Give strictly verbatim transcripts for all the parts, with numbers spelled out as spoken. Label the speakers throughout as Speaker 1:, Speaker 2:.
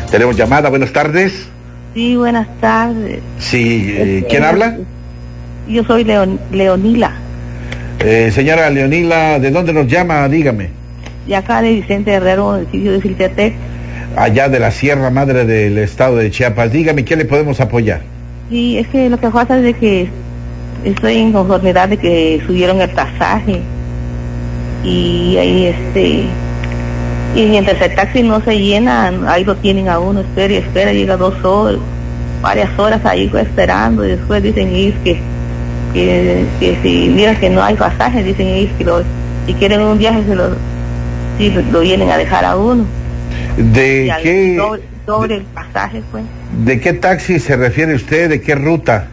Speaker 1: Tenemos llamada, buenas tardes.
Speaker 2: Sí, buenas tardes.
Speaker 1: Sí, eh, ¿quién eh, habla?
Speaker 2: Yo soy Leon, Leonila.
Speaker 1: Eh, señora Leonila, ¿de dónde nos llama? Dígame.
Speaker 2: De acá de Vicente Guerrero, municipio de Siltepec.
Speaker 1: Allá de la Sierra Madre del estado de Chiapas. Dígame, ¿qué le podemos apoyar?
Speaker 2: Sí, es que lo que pasa es de que estoy en conformidad de que subieron el pasaje. Y ahí este... Y mientras el taxi no se llena, ahí lo tienen a uno, espera y espera, llega dos horas, varias horas ahí esperando, y después dicen ellos que, que, que si miran que no hay pasaje, dicen ellos que lo, si quieren un viaje se lo, si lo, lo vienen a dejar a uno.
Speaker 1: ¿De qué?
Speaker 2: Doble, doble el pasaje, pues.
Speaker 1: ¿De qué taxi se refiere usted? ¿De qué ruta?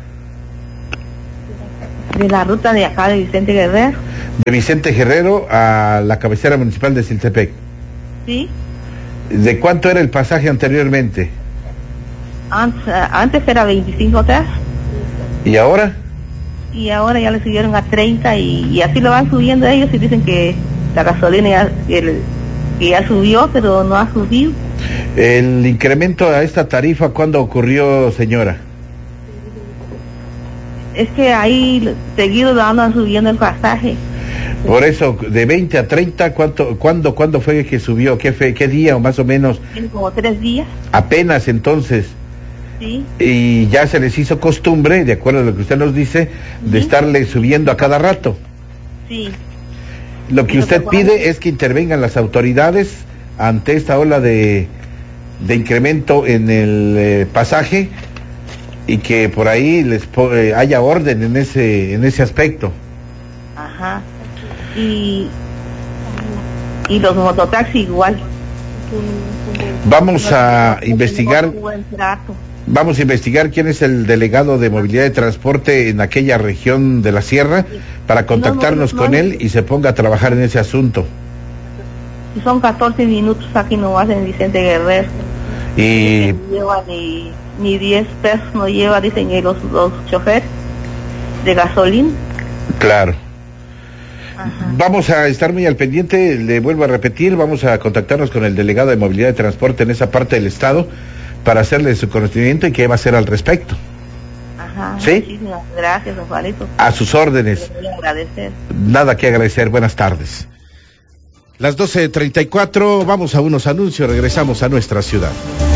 Speaker 2: De la ruta de acá de Vicente Guerrero.
Speaker 1: De Vicente Guerrero a la cabecera municipal de Siltepec.
Speaker 2: Sí.
Speaker 1: ¿De cuánto era el pasaje anteriormente?
Speaker 2: Antes, antes era veinticinco pesos.
Speaker 1: ¿Y ahora?
Speaker 2: Y ahora ya le subieron a treinta y, y así lo van subiendo ellos y dicen que la gasolina ya, el, que ya subió, pero no ha subido.
Speaker 1: ¿El incremento a esta tarifa cuándo ocurrió, señora?
Speaker 2: Es que ahí seguido andan subiendo el pasaje.
Speaker 1: Por eso, de veinte a treinta, ¿cuánto, cuándo, ¿cuándo fue que subió? ¿Qué, fe, ¿Qué día o más o menos?
Speaker 2: Tiene como tres días.
Speaker 1: Apenas entonces.
Speaker 2: Sí.
Speaker 1: Y ya se les hizo costumbre, de acuerdo a lo que usted nos dice, sí, de estarle subiendo a cada rato.
Speaker 2: Sí.
Speaker 1: Lo que usted pide es que intervengan las autoridades ante esta ola de, de incremento en el eh, pasaje y que por ahí les eh, haya orden en ese, en ese aspecto.
Speaker 2: Ajá. Y, y los mototaxis igual.
Speaker 1: Vamos a investigar vamos a investigar quién es el delegado de movilidad y transporte en aquella región de la sierra para contactarnos con él y se ponga a trabajar en ese asunto.
Speaker 2: Son catorce minutos aquí nomás en Vicente Guerrero y no lleva ni, ni diez pesos, no lleva, dicen los, los choferes de gasolina.
Speaker 1: Claro.
Speaker 2: Ajá.
Speaker 1: Vamos a estar muy al pendiente, le vuelvo a repetir, vamos a contactarnos con el delegado de movilidad y transporte en esa parte del estado para hacerle su conocimiento y qué va a hacer al respecto.
Speaker 2: Ajá.
Speaker 1: ¿Sí?
Speaker 2: Muchísimas gracias, don Juanito.
Speaker 1: A sus órdenes.
Speaker 2: Le voy a agradecer.
Speaker 1: Nada que agradecer, buenas tardes. Las doce treinta y cuatro, vamos a unos anuncios, regresamos a nuestra ciudad.